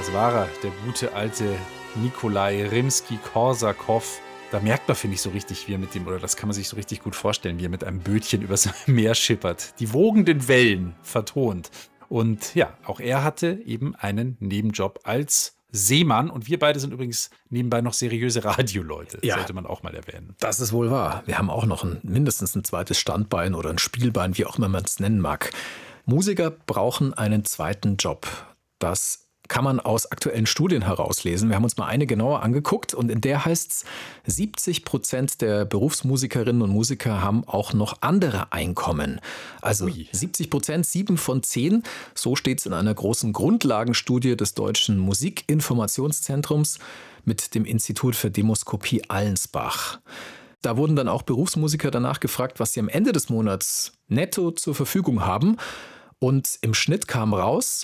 Das war er, der gute alte Nikolai Rimski-Korsakow. Da merkt man, finde ich, so richtig, wie er mit dem, oder das kann man sich so richtig gut vorstellen, wie er mit einem Bötchen übers Meer schippert. Die wogenden Wellen vertont. Und ja, auch er hatte eben einen Nebenjob als Seemann. Und wir beide sind übrigens nebenbei noch seriöse Radioleute. Ja, sollte man auch mal erwähnen. Das ist wohl wahr. Wir haben auch noch mindestens ein zweites Standbein oder ein Spielbein, wie auch immer man es nennen mag. Musiker brauchen einen zweiten Job. Das kann man aus aktuellen Studien herauslesen. Wir haben uns mal eine genauer angeguckt und in der heißt es, 70% der Berufsmusikerinnen und Musiker haben auch noch andere Einkommen. Also 70%, 7 von 10, so steht es in einer großen Grundlagenstudie des Deutschen Musikinformationszentrums mit dem Institut für Demoskopie Allensbach. Da wurden dann auch Berufsmusiker danach gefragt, was sie am Ende des Monats netto zur Verfügung haben. Und im Schnitt kam raus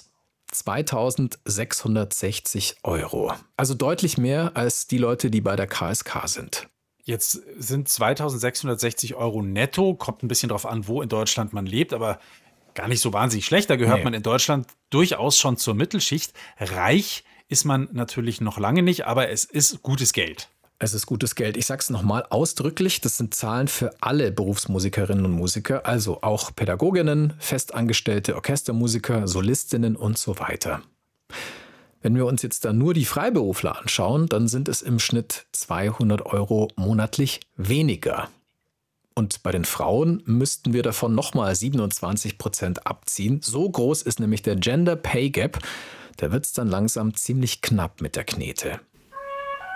2.660 €. Also deutlich mehr als die Leute, die bei der KSK sind. Jetzt sind 2.660 € netto. Kommt ein bisschen drauf an, wo in Deutschland man lebt, aber gar nicht so wahnsinnig schlecht. Da gehört man in Deutschland durchaus schon zur Mittelschicht. Reich ist man natürlich noch lange nicht, aber es ist gutes Geld. Es ist gutes Geld. Ich sage es nochmal ausdrücklich, das sind Zahlen für alle Berufsmusikerinnen und Musiker, also auch Pädagoginnen, festangestellte Orchestermusiker, Solistinnen und so weiter. Wenn wir uns jetzt dann nur die Freiberufler anschauen, dann sind es im Schnitt 200 € monatlich weniger. Und bei den Frauen müssten wir davon nochmal 27% abziehen. So groß ist nämlich der Gender Pay Gap. Da wird es dann langsam ziemlich knapp mit der Knete.